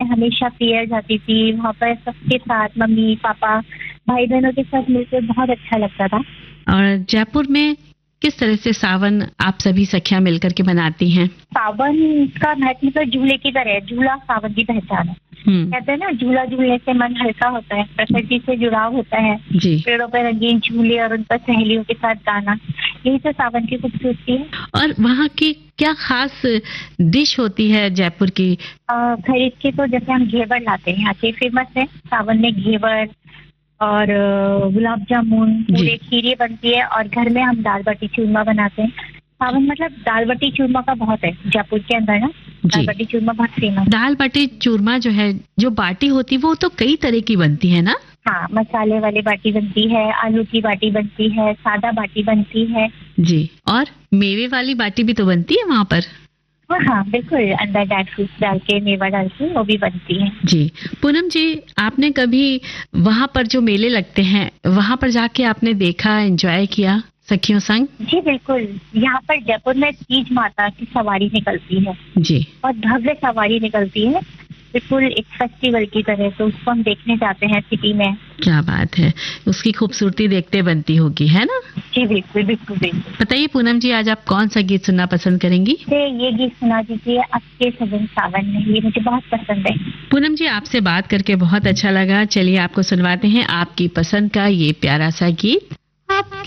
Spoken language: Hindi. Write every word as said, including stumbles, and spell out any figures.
हमेशा पियर जाती थी। वहाँ पर सबके साथ मम्मी पापा भाई बहनों के साथ मिलकर बहुत अच्छा लगता था। और जयपुर में किस तरह से सावन आप सभी सखियां मिलकर के मनाती हैं? सावन का महत्व तो झूले की तरह है। झूला सावन की पहचान है। हम्म, कहते हैं ना, झूला झूलने से मन हल्का होता है, प्रकृति से जुड़ाव होता है। जी। पेड़ों पर रंगीन झूले और उन पर सहेलियों के साथ गाना, यही तो सावन की खूबसूरती है। और वहाँ की क्या खास डिश होती है जयपुर की? अ, खरीद के तो जैसे हम घेवर लाते हैं, यहाँ के फेमस है सावन में घेवर और अ, गुलाब जामुन, जी। पूरे खीरे बनती है और घर में हम दाल बाटी चूरमा बनाते हैं। सावन मतलब दाल बाटी चूरमा का बहुत है जयपुर के अंदर ना। दाल जी। बाटी चूरमा बहुत फेमस। दाल बाटी चूरमा जो है, जो बाटी होती है वो तो कई तरह की बनती है ना? हाँ, मसाले वाली बाटी बनती है, आलू की बाटी बनती है, सादा बाटी बनती है। जी। और मेवे वाली बाटी भी तो बनती है वहाँ पर? हाँ हाँ, बिल्कुल, अंदर ड्राई फ्रूट्स डाल के, मेवा डाल के वो भी बनती है। जी। पूनम जी, आपने कभी वहाँ पर जो मेले लगते हैं वहाँ पर जाके आपने देखा, एंजॉय किया सखियों संग? जी बिल्कुल, यहाँ पर जयपुर में तीज माता की सवारी निकलती है जी। और भव्य सवारी निकलती है, बिल्कुल एक फेस्टिवल की तरह। तो उसको हम देखने जाते हैं सिटी में। क्या बात है, उसकी खूबसूरती देखते बनती होगी, है ना? जी बिल्कुल बिल्कुल बिल्कुल। बताइए पूनम जी, आज आप कौन सा गीत सुनना पसंद करेंगी? से ये गीत सुना दीजिए, अक्के सजन सावन में, ये मुझे बहुत पसंद है। पूनम जी, आपसे बात करके बहुत अच्छा लगा। चलिए आपको सुनवाते हैं आपकी पसंद का ये प्यारा सा गीत।